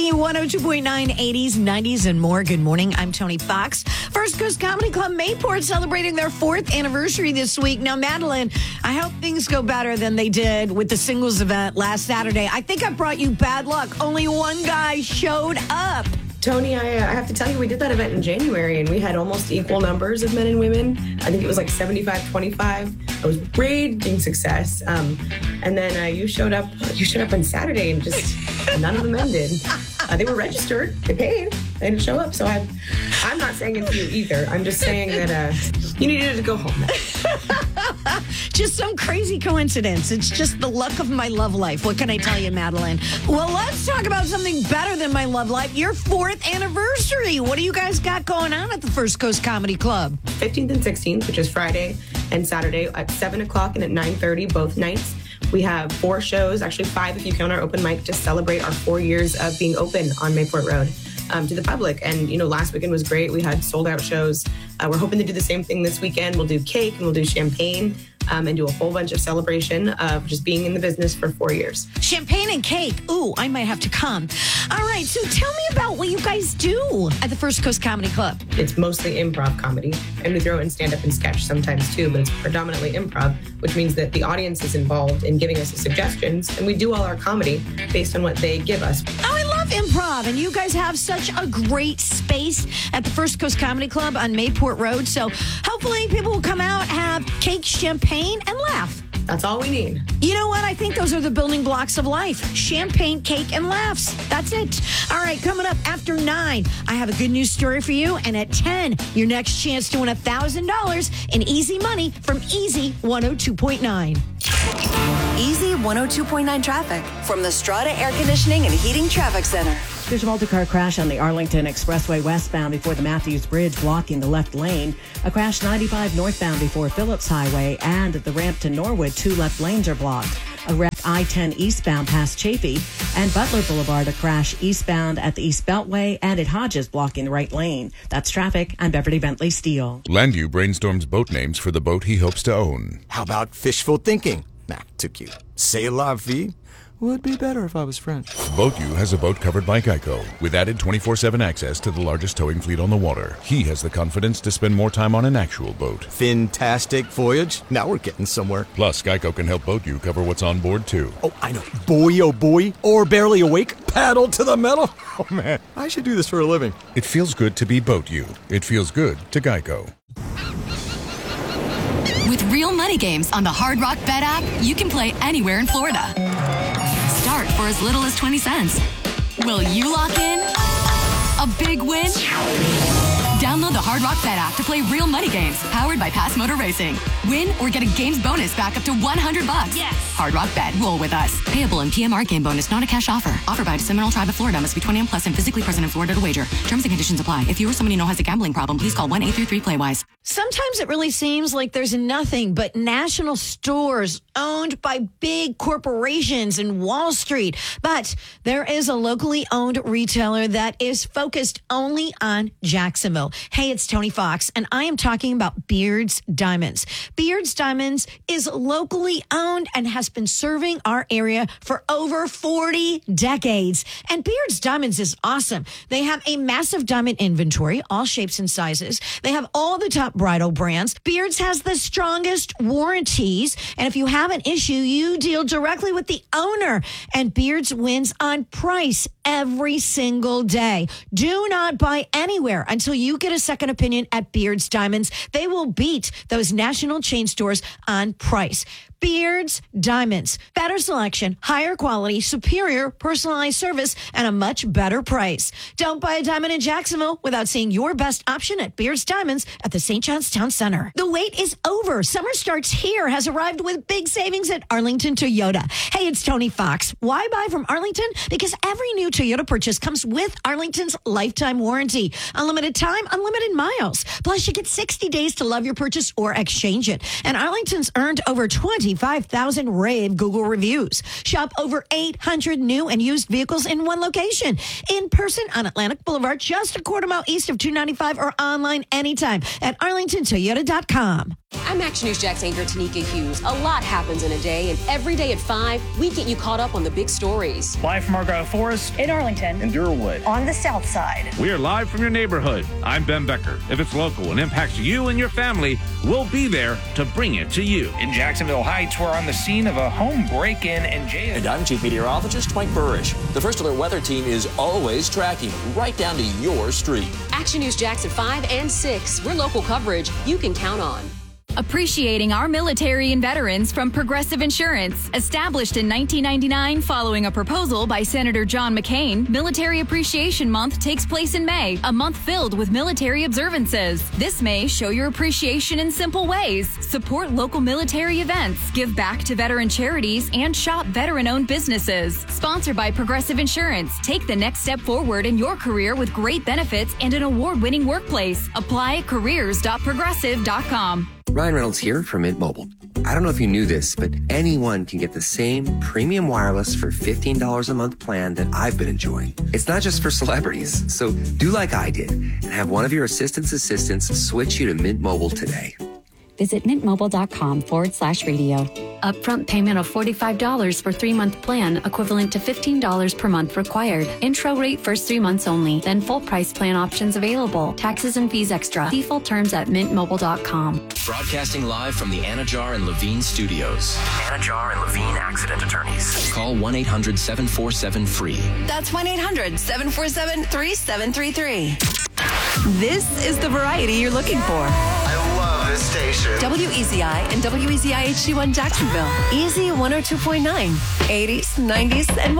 Easy 102.9, 80s, 90s, and more. Good morning. I'm Tony Fox. First Coast Comedy Club Mayport celebrating their 4th anniversary this week. Now, Madeline, I hope things go better than they did with the singles event last Saturday. I think I brought you bad luck. Only one guy showed up. Tony, I have to tell you, we did that event in January, and we had almost equal numbers of men and women. I think it was like 75-25. It was raging success. And then you showed up on Saturday, and just none of the men did. They were registered. They paid. They didn't show up. So I'm not saying it's you either. I'm just saying that you needed to go home. Just some crazy coincidence. It's just the luck of my love life. What can I tell you, Madeline? Well, let's talk about something better than my love life. Your 4th anniversary. What do you guys got going on at the First Coast Comedy Club? 15th and 16th, which is Friday and Saturday at 7 o'clock and at 9:30 both nights. We have 4 shows, actually 5 if you count our open mic, to celebrate our 4 years of being open on Mayport Road to the public. And, last weekend was great. We had sold out shows. We're hoping to do the same thing this weekend. We'll do cake and we'll do champagne and do a whole bunch of celebration of just being in the business for 4 years. Champagne and cake. Ooh, I might have to come. All right, so tell me about what you guys do at the First Coast Comedy Club. It's mostly improv comedy, and we throw in stand-up and sketch sometimes too, but it's predominantly improv, which means that the audience is involved in giving us the suggestions, and we do all our comedy based on what they give us. Oh, I love improv, and you guys have such a great space at the First Coast Comedy Club on Mayport Road, so hopefully people will come out, have cake, champagne, and laugh. That's all we need. You know what? I think those are the building blocks of life. Champagne, cake, and laughs. That's it. All right, coming up after 9, I have a good news story for you. And at 10, your next chance to win $1,000 in easy money from Easy 102.9. Easy 102.9 traffic from the Strata Air Conditioning and Heating Traffic Center. There's a multi-car crash on the Arlington Expressway westbound before the Matthews Bridge, blocking the left lane. A crash 95 northbound before Phillips Highway, and at the ramp to Norwood, 2 left lanes are blocked. A wreck I-10 eastbound past Chafee, and Butler Boulevard, a crash eastbound at the East Beltway and at Hodges, blocking the right lane. That's traffic. I'm Beverly Bentley Steele. Landview brainstorms boat names for the boat he hopes to own. How about fishful thinking? Nah, too cute. C'est la vie? Would be better if I was French. BoatU has a boat covered by Geico, with added 24/7 access to the largest towing fleet on the water. He has the confidence to spend more time on an actual boat. Fantastic voyage. Now we're getting somewhere. Plus, Geico can help BoatU cover what's on board, too. Oh, I know. Boy, oh boy. Or barely awake. Paddle to the metal. Oh, man. I should do this for a living. It feels good to be BoatU. It feels good to Geico. With real money games on the Hard Rock Bet app, you can play anywhere in Florida. Start for as little as 20 cents. Will you lock in a big win? Download the Hard Rock Bet app to play real money games powered by Pass Motor Racing. Win or get a games bonus back up to $100. Yes. Hard Rock Bet. Roll with us. Payable in PMR game bonus, not a cash offer. Offered by the Seminole Tribe of Florida. Must be 21 plus and physically present in Florida to wager. Terms and conditions apply. If you or someone you know has a gambling problem, please call 1-833-PLAY-WISE. Sometimes it really seems like there's nothing but national stores owned by big corporations in Wall Street. But there is a locally owned retailer that is focused only on Jacksonville. Hey, it's Tony Fox, and I am talking about Beard's Diamonds. Beard's Diamonds is locally owned and has been serving our area for over 40 decades. And Beard's Diamonds is awesome. They have a massive diamond inventory, all shapes and sizes. They have all the top bridal brands. Beard's has the strongest warranties. And if you have an issue, you deal directly with the owner. And Beard's wins on price every single day. Do not buy anywhere until you get a second opinion at Beard's Diamonds. They will beat those national chain stores on price. Beard's Diamonds. Better selection, higher quality, superior personalized service, and a much better price. Don't buy a diamond in Jacksonville without seeing your best option at Beard's Diamonds at the St. John's Town Center. The wait is over. Summer Starts Here has arrived with big savings at Arlington Toyota. Hey, it's Tony Fox. Why buy from Arlington? Because every new Toyota purchase comes with Arlington's lifetime warranty. Unlimited time, unlimited miles. Plus, you get 60 days to love your purchase or exchange it. And Arlington's earned over 25,000 rave Google reviews. Shop over 800 new and used vehicles in one location. In person on Atlantic Boulevard, just a quarter mile east of 295, or online anytime at arlingtontoyota.com. I'm Action News Jax anchor Tanika Hughes. A lot happens in a day, and every day at 5, we get you caught up on the big stories. Live from Argyle Forest, in Arlington, in Durwood, on the south side. We are live from your neighborhood. I'm Ben Becker. If it's local and impacts you and your family, we'll be there to bring it to you. In Jacksonville Heights, we're on the scene of a home break-in and jail. And I'm Chief Meteorologist Mike Burrish. The First Alert Weather Team is always tracking right down to your street. Action News Jax at 5 and 6. We're local coverage you can count on. Appreciating our military and veterans from Progressive Insurance. Established in 1999 following a proposal by Senator John McCain, Military Appreciation Month takes place in May, a month filled with military observances. This May, show your appreciation in simple ways. Support local military events, give back to veteran charities, and shop veteran-owned businesses. Sponsored by Progressive Insurance. Take the next step forward in your career with great benefits and an award-winning workplace. Apply at careers.progressive.com. Ryan Reynolds here from Mint Mobile. I don't know if you knew this, but anyone can get the same premium wireless for $15 a month plan that I've been enjoying. It's not just for celebrities. So do like I did and have one of your assistants switch you to Mint Mobile today. Visit mintmobile.com/radio. Upfront payment of $45 for 3-month plan, equivalent to $15 per month required. Intro rate first 3 months only, then full price plan options available. Taxes and fees extra. See full terms at mintmobile.com. Broadcasting live from the Anajar and Levine studios. Anajar and Levine Accident Attorneys. Call 1-800-747-FREE. That's 1-800-747-3733. This is the variety you're looking for. This station. WEZI and WEZI HD1 Jacksonville. Easy 102.9. 80s, 90s, and